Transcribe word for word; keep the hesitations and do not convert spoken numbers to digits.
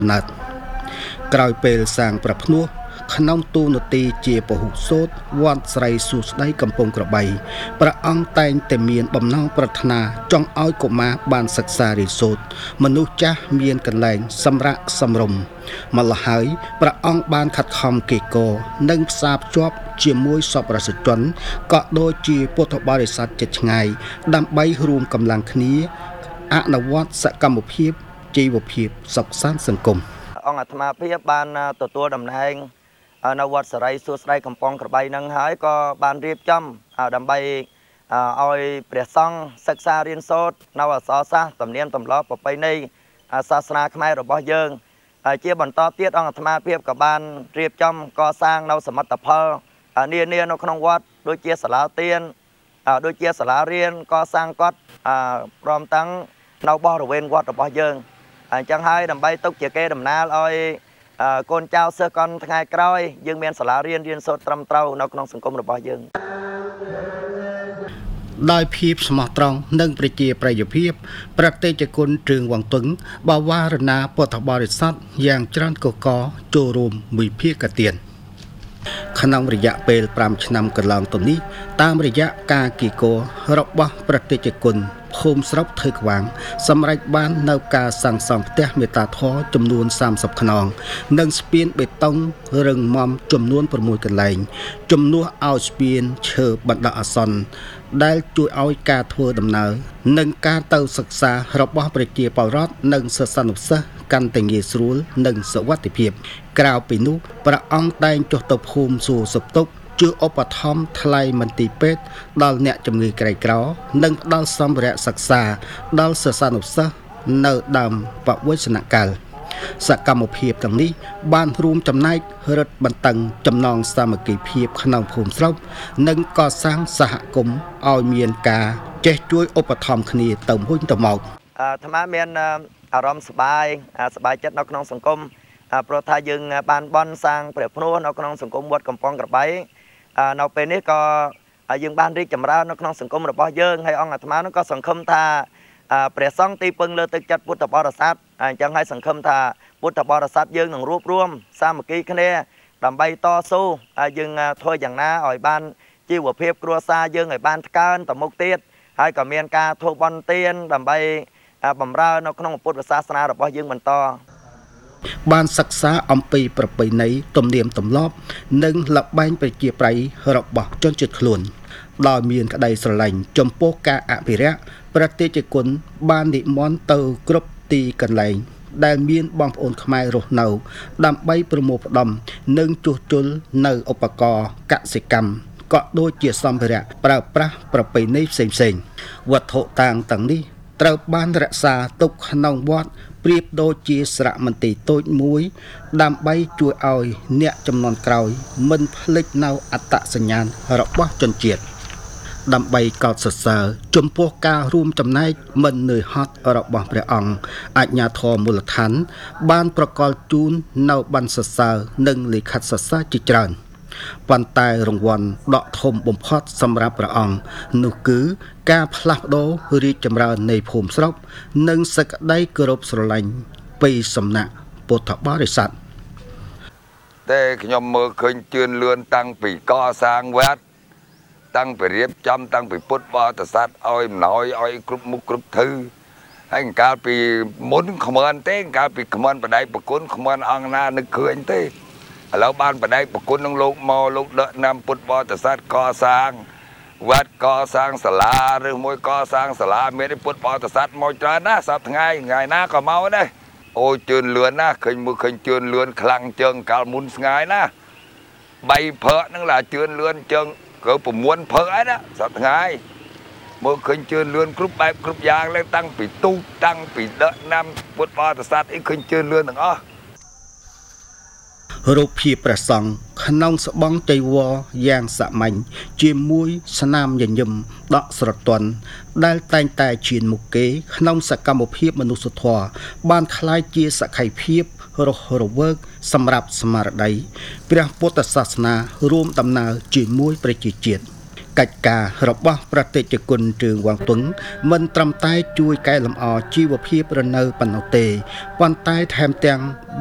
ណាត់ក្រោយពេលសាងប្រភ្នោះក្នុងទូនទីជាពហុសូតវត្តស្រីសួស្ដីកំពង់ក្របីព្រះអង្គតែងតែមានបំណងប្រាថ្នាចង់ឲ្យកុមារបានសិក្សារៀនសូត្រមនុស្សចាស់មានកន្លែងសម្រាកសម្រុំម្ល៉េះហើយព្រះអង្គបានខិតខំកេកោនិងផ្សារភ្ជាប់ជាមួយសពរាជជនក៏ដូចជាពុទ្ធបរិស័ទជិតឆ្ងាយដើម្បីរួមកម្លាំងគ្នាអនុវត្តសកម្មភាពជីវភាពសុខសាន្តសង្គមអង្គអាត្មាភាពបានទទួលតំណែងនៅវត្តសរីសួស្ដីកំពង់ក្របីនឹងហើយក៏បានរៀបចំដើម្បីឲ្យព្រះសង្ឃសិក្សារៀនសូត្រនៅអក្សរសាស្ត្រទំនៀមទម្លាប់ប្រពៃណីសាសនាខ្មែររបស់យើងហើយជាបន្តទៀតអង្គអាត្មាភាពក៏បានរៀបចំកសាងនៅសមិទ្ធផលនានានៅក្នុងវត្តដូចជាសាលាទានដូចជាសាលារៀនកសាងកត់ព្រមទាំងនៅបរិវេណវត្តរបស់យើងអញ្ចឹងហើយដើម្បីទុកជាកេរដំណែលឲ្យកូនចៅសិស្សកនថ្ងៃក្រោយយើងមានសាលារៀនរៀនសូត្រត្រឹមត្រូវនៅក្នុងសង្គមរបស់យើងដោយភាពស្មោះត្រង់និងប្រជាប្រិយភាពប្រតិជគុណទ្រឹងវង្ទឹងបវារណាពុទ្ធបរិស័ទយ៉ាងច្រើនកកចូលរួមវិភាគទានក្នុងរយៈពេលប្រាំឆ្នាំកន្លងទៅនេះតាមរយៈការគីកោរបស់ប្រតិជគុណភូមិស្រុកថើខ្វាងសម្រេចបាននៅការសាងសង់ផ្ទះមេត្តាធម៌ចំនួនសាមសិបខ្នងនិងស្ពានបេតុងរឹងមាំចំនួនប្រាំមួយកន្លែងជំនួសឲ្យស្ពានឈើបណ្ដោះអាសន្នដែលជួយឲ្យការធ្វើដំណើរនិងការទៅសិក្សារបស់ប្រជាពលរដ្ឋនិងសិស្សានុសិស្សកាន់តែងាយស្រួលនិងសុវត្ថិភាពក្រៅពីនោះព្រះអង្គតែងចុះទៅភូមិសួរសុខទុក្ខជួយឧបត្ថម្ភថ្លៃមន្ទីរពេទ្យដល់អ្នកជំងឺក្រីក្រនិងផ្ដល់សម្ភារៈសិក្សាដល់សិស្សានុសិស្សនៅដើមបវេសនកាលសកម្មភាពទាំងនេះបានរួមចំណែករឹតបន្តឹងចំណងសាមគ្គីភាពក្នុងភូមិស្រុកនិងកសាងសហគមន៍ឲ្យមានការចេះជួយឧបត្ថម្ភគ្នាទៅវិញទៅមកអាត្មាមានអារម្មណ៍សប្បាយសប្បាយចិត្តនៅក្នុងសង្គមព្រោះថាយើងបានបន់សាងព្រះភ្នោះនៅក្នុងសង្គមវត្តកំពង់ក្របីនៅពេលនេះក៏យើងបានរីកចម្រើននៅក្នុងសង្គមរបស់យើងហើយអង្គអាត្មានោះក៏សង្ឃឹមថាព្រះសង្ឃទីពឹងលើទឹកចិត្តពុទ្ធបរិស័ទអញ្ចឹងហើយសង្ឃឹមថាពុទ្ធបរិស័ទយើងនឹងរួបរวมសាមគ្គីគ្នាដើម្បីតស៊ូយើងធ្វើយ៉ាងណាឲ្យបានជីវភាពគ្រួសារយើងឲ្យបានថ្កើងទៅមុខទៀតហើយក៏មានការធ្វើបុណ្យទានដើម្បីបម្រើនៅក្នុងពុទ្ធសាសនារបស់យើងបន្តបានសិក្សាអំពីប្រពៃណីទំនៀមទម្លាប់និងល្បែងប្រជាប្រិយរបស់ជនជាតិខ្លួនដោយមានក្តីស្រឡាញ់ចំពោះការអភិរក្សប្រតិជគុណបាននិមន្តទៅគ្រប់ទីកន្លែងដែលមានបងប្អូនខ្មែររស់នៅដើម្បីប្រមូលផ្ដុំនិងជួសជុលនៅឧបករណ៍កសិកម្មក៏ដូចជាសម្ភារៈប្រើប្រាស់ប្រពៃណីផ្សេងៗវត្ថុតាងទាំងនេះត្រូវបានរក្សាទុកក្នុងវត្តប្រៀបដូចជាស្រៈមន្ទីរតូចមួយដើម្បីជួយឲ្យអ្នកចំនួនក្រោយមិនភ្លេចនៅអត្តសញ្ញាណរបស់ជនជាតិដើម្បីកោតសរសើរចំពោះការរួមចំណែកមិននឿយហត់របស់ព្រះអង្គអាជ្ញាធរមូលដ្ឋានបានប្រកល់ជូននៅប័ណ្ណសរសើរនិងលិខិតសរសើរជាច្រើនប៉ុន្តែរង្វាន់ដកធំបំផុតសម្រាប់ព្រះអង្គនោះគឺការផ្លាស់ប្ដូររីកចម្រើននៃភូមិស្រុកនិងសេចក្តីគោរពស្រឡាញ់ពីសំណាក់ពុទ្ធបរិស័ទតែខ្ញុំមើលឃើញជឿនលឿនតាំងពីកសាងវត្តតាំងពីរៀបចំតាំងពីពុទ្ធបរិស័ទឲ្យអំណោយឲ្យគ្រប់មុខគ្រប់ធឺហើយកាលពីមុនខ្មឿនទេកាលពីខ្មឿនបដិប្រគុណខ្មឿនអង្គណានឹកឃើញទេឥឡូវបានបដិប្រគុណនឹងលោកមកលោកដឹកនាំពុទ្ធបរិស័ទកសាងវត្តកសាងសាលាឬមួយកសាងសាលាមានពុទ្ធបរិស័ទមកច្រើនណាស់សប្តាហ៍ថ្ងៃថ្ងៃណាក៏មកដែរអូជឿនលឿនណាឃើញមើលឃើញជឿនលឿនខ្លាំងជើងកាលមុនស្ងាយណាបីភើហ្នឹងlàជឿនលឿនជើងក៏ប្រមូលភើអីណាសប្តាហ៍ថ្ងៃមើលឃើញជឿនលឿនគ្រប់បែបគ្រប់យ៉ាងឡើងតាំងពីទូកតាំងពីដឹកនាំពុទ្ធបរិស័ទអីឃើញជឿនលឿនទាំងអស់រូបភាពព្រះសង្ឃក្នុងស្បង់ចីវរយ៉ាងសាមញ្ញជាមួយស្នាមញញឹមដកស្រទន់ដែលតែងតែជៀនមុខគេក្នុងសកម្មភាពមនុស្សធម៌បានក្លាយជាសក្ខីភាពរស់រវើកសម្រាប់ស្មារតីព្រះពុទ្ធសាសនារួមដំណើរជាមួយប្រជាជាតិកិច្ចការរបស់ប្រតិជគុណជើងវ៉ាងទុងមិនត្រឹមតែជួយកែលម្អជីវភាពរនៅប៉ុណ្ណោះទេប៉ុន្តែថែមទាំង